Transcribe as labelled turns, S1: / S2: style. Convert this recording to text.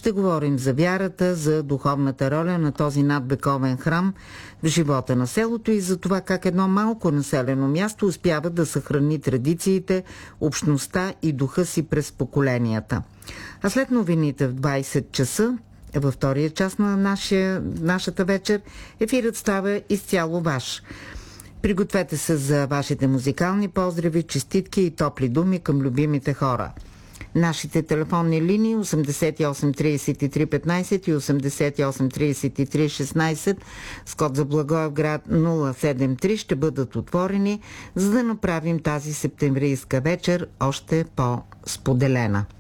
S1: ще говорим за вярата, за духовната роля на този надвековен храм в живота на селото и за това как едно малко населено място успява да съхрани традициите, общността и духа си през поколенията. А след новините в 20 часа, във втория част на нашата вечер, ефирът става изцяло ваш. Пригответе се за вашите музикални поздрави, честитки и топли думи към любимите хора. Нашите телефонни линии 88 33 15 и 88 33 16 с код за Благоевград 073 ще бъдат отворени, за да направим тази септемврийска вечер още по-споделена.